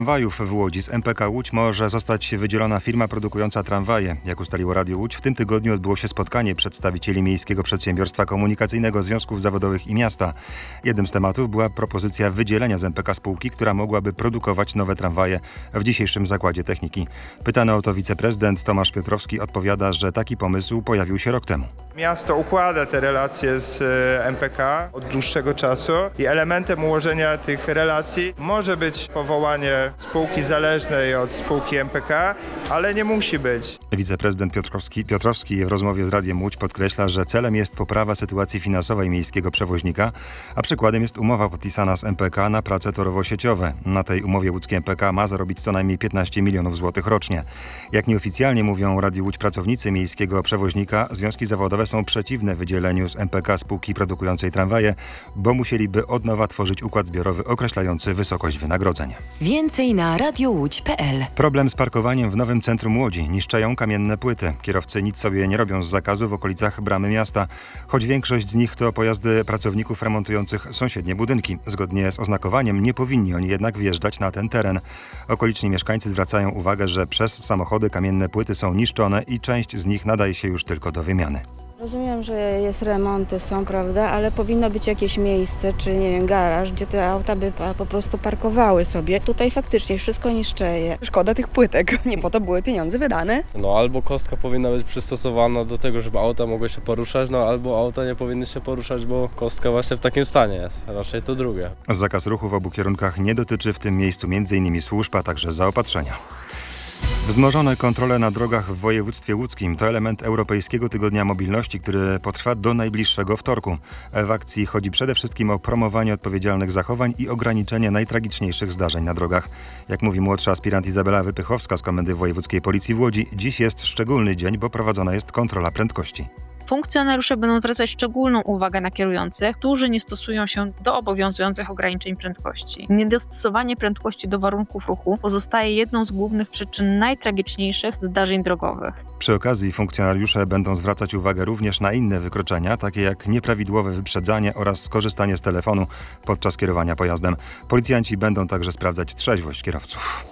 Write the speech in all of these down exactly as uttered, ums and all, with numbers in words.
Tramwajów w Łodzi z M P K Łódź może zostać wydzielona firma produkująca tramwaje. Jak ustaliło Radio Łódź, w tym tygodniu odbyło się spotkanie przedstawicieli Miejskiego Przedsiębiorstwa Komunikacyjnego, Związków Zawodowych i Miasta. Jednym z tematów była propozycja wydzielenia z M P K spółki, która mogłaby produkować nowe tramwaje w dzisiejszym Zakładzie Techniki. Pytany o to wiceprezydent Tomasz Piotrowski odpowiada, że taki pomysł pojawił się rok temu. Miasto układa te relacje z M P K od dłuższego czasu i elementem ułożenia tych relacji może być powołanie spółki zależnej od spółki M P K, ale nie musi być. Wiceprezydent Piotrowski, Piotrowski w rozmowie z Radiem Łódź podkreśla, że celem jest poprawa sytuacji finansowej miejskiego przewoźnika, a przykładem jest umowa podpisana z M P K na prace torowo-sieciowe. Na tej umowie łódzkie M P K ma zarobić co najmniej piętnaście milionów złotych rocznie. Jak nieoficjalnie mówią Radiu Łódź pracownicy miejskiego przewoźnika, związki zawodowe są przeciwne wydzieleniu z M P K spółki produkującej tramwaje, bo musieliby od nowa tworzyć układ zbiorowy określający wysokość wynagrodzenia. Więcej na radiołódź kropka p l. Problem z parkowaniem w nowym centrum Łodzi. Niszczeją kamienne płyty. Kierowcy nic sobie nie robią z zakazu w okolicach bramy miasta, choć większość z nich to pojazdy pracowników remontujących sąsiednie budynki. Zgodnie z oznakowaniem nie powinni oni jednak wjeżdżać na ten teren. Okoliczni mieszkańcy zwracają uwagę, że przez samochody kamienne płyty są niszczone i część z nich nadaje się już tylko do wymiany. Rozumiem, że jest remonty, są, prawda, ale powinno być jakieś miejsce, czy nie wiem, garaż, gdzie te auta by po prostu parkowały sobie. Tutaj faktycznie wszystko niszczeje. Szkoda tych płytek, nie po to były pieniądze wydane. No albo kostka powinna być przystosowana do tego, żeby auta mogły się poruszać, no albo auta nie powinny się poruszać, bo kostka właśnie w takim stanie jest. Raczej to drugie. Zakaz ruchu w obu kierunkach nie dotyczy w tym miejscu między innymi służb, a także zaopatrzenia. Wzmożone kontrole na drogach w województwie łódzkim to element Europejskiego Tygodnia Mobilności, który potrwa do najbliższego wtorku. W akcji chodzi przede wszystkim o promowanie odpowiedzialnych zachowań i ograniczenie najtragiczniejszych zdarzeń na drogach. Jak mówi młodsza aspirant Izabela Wypychowska z Komendy Wojewódzkiej Policji w Łodzi, dziś jest szczególny dzień, bo prowadzona jest kontrola prędkości. Funkcjonariusze będą zwracać szczególną uwagę na kierujących, którzy nie stosują się do obowiązujących ograniczeń prędkości. Niedostosowanie prędkości do warunków ruchu pozostaje jedną z głównych przyczyn najtragiczniejszych zdarzeń drogowych. Przy okazji funkcjonariusze będą zwracać uwagę również na inne wykroczenia, takie jak nieprawidłowe wyprzedzanie oraz skorzystanie z telefonu podczas kierowania pojazdem. Policjanci będą także sprawdzać trzeźwość kierowców.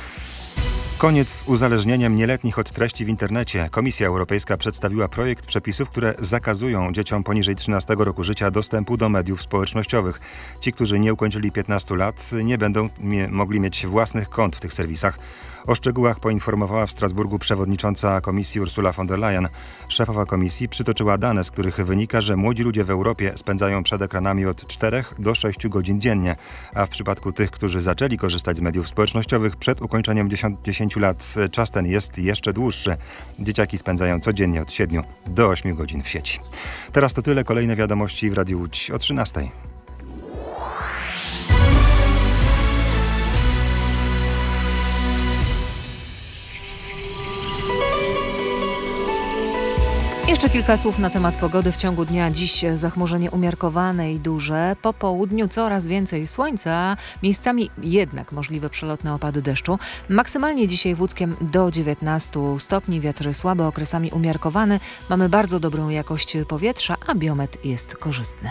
Koniec z uzależnieniem nieletnich od treści w internecie. Komisja Europejska przedstawiła projekt przepisów, które zakazują dzieciom poniżej trzynastego roku życia dostępu do mediów społecznościowych. Ci, którzy nie ukończyli piętnastu lat, nie będą mie- mogli mieć własnych kont w tych serwisach. O szczegółach poinformowała w Strasburgu przewodnicząca Komisji Ursula von der Leyen. Szefowa komisji przytoczyła dane, z których wynika, że młodzi ludzie w Europie spędzają przed ekranami od czterech do sześciu godzin dziennie, a w przypadku tych, którzy zaczęli korzystać z mediów społecznościowych przed ukończeniem dziesięciu lat, czas ten jest jeszcze dłuższy. Dzieciaki spędzają codziennie od siedmiu do ośmiu godzin w sieci. Teraz to tyle. Kolejne wiadomości w Radiu Łódź o trzynastej. Jeszcze kilka słów na temat pogody. W ciągu dnia dziś zachmurzenie umiarkowane i duże. Po południu coraz więcej słońca, miejscami jednak możliwe przelotne opady deszczu. Maksymalnie dzisiaj w Łódzkiem do dziewiętnastu stopni, wiatr słaby, okresami umiarkowany. Mamy bardzo dobrą jakość powietrza, a biometr jest korzystny.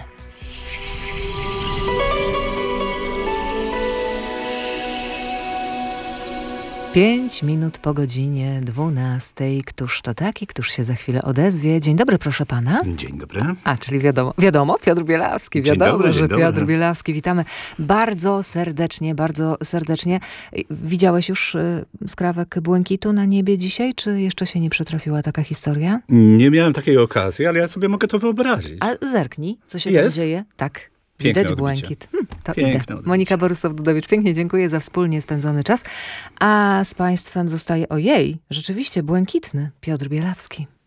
Pięć minut po godzinie dwunastej. Któż to taki? Któż się za chwilę odezwie? Dzień dobry, proszę pana. Dzień dobry. A, czyli wiadomo, wiadomo, Piotr Bielawski. Dzień Wiadomo, dobry, że dzień Piotr dobry. Bielawski. Witamy bardzo serdecznie, bardzo serdecznie. Widziałeś już y, skrawek błękitu na niebie dzisiaj, czy jeszcze się nie przytrafiła taka historia? Nie miałem takiej okazji, ale ja sobie mogę to wyobrazić. A zerknij, co się Jest? tam dzieje. Tak. Piękne Widać odbicie. błękit. Hmm, to Piękne idę. odbicie. Monika Borysław-Dudowicz, pięknie dziękuję za wspólnie spędzony czas. A z państwem zostaje, ojej, rzeczywiście błękitny Piotr Bielawski.